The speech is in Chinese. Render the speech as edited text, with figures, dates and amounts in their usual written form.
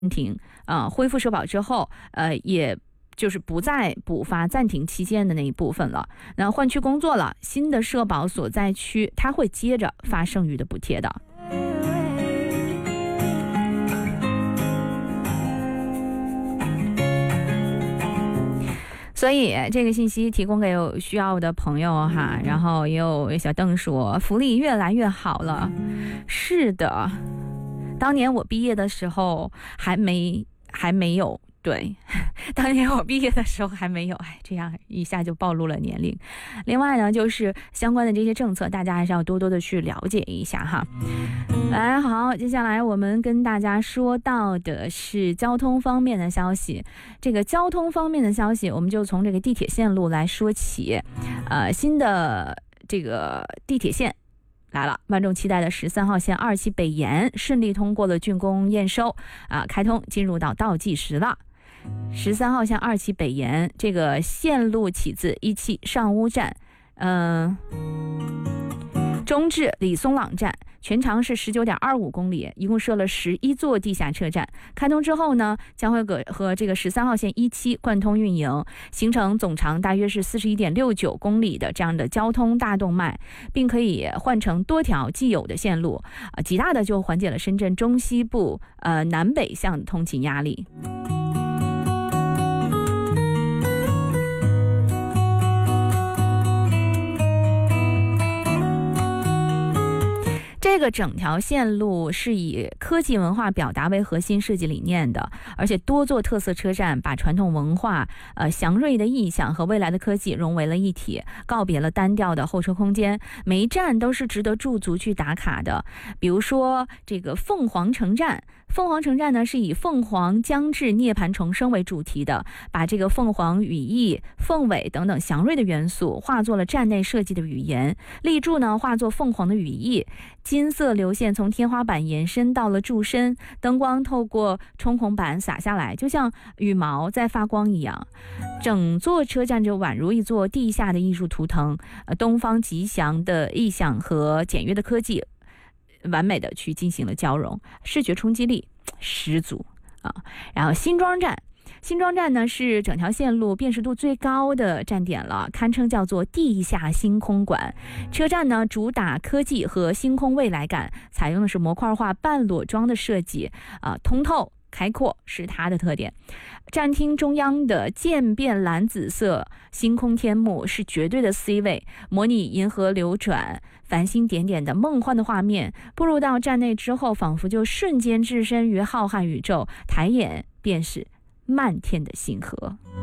停恢复社保之后，也就是不再补发暂停期限的那一部分了。那换区工作了，新的社保所在区它会接着发剩余的补贴的。所以这个信息提供给有需要的朋友哈。然后也有小邓说福利越来越好了。是的，当年我毕业的时候还没有，对，当年我毕业的时候还没有，这样一下就暴露了年龄。另外呢，就是相关的这些政策，大家还是要多多的去了解一下哈。好，接下来我们跟大家说到的是交通方面的消息。这个交通方面的消息，我们就从这个地铁线路来说起。新的这个地铁线来了，万众期待的13号线2期北延顺利通过了竣工验收，开通进入到倒计时了。13号线2期北延这个线路起自1期上乌站，中至李松朗站，全长是19.25公里，一共设了11座地下车站。开通之后呢，将会和这个13号线1期贯通运营，形成总长大约是41.69公里的这样的交通大动脉，并可以换成多条既有的线路，极大的就缓解了深圳中西部南北向的通勤压力。这个整条线路是以科技文化表达为核心设计理念的，而且多座特色车站把传统文化、祥瑞的意象和未来的科技融为了一体，告别了单调的候车空间。每一站都是值得驻足去打卡的。比如说这个凤凰城站，凤凰城站呢是以凤凰将至涅槃重生为主题的，把这个凤凰羽翼、凤尾等等祥瑞的元素化作了站内设计的语言。立柱呢化作凤凰的羽翼，金色流线从天花板延伸到了柱身，灯光透过冲孔板洒下来，就像羽毛在发光一样。整座车站就宛如一座地下的艺术图腾，东方吉祥的意象和简约的科技完美的去进行了交融，视觉冲击力十足然后新庄站呢是整条线路辨识度最高的站点了，堪称叫做地下星空馆。车站呢主打科技和星空未来感，采用的是模块化半裸装的设计，通透开阔是它的特点。站厅中央的渐变蓝紫色星空天幕是绝对的 C 位，模拟银河流转繁星点点的梦幻的画面。步入到站内之后，仿佛就瞬间置身于浩瀚宇宙，抬眼便是漫天的星河。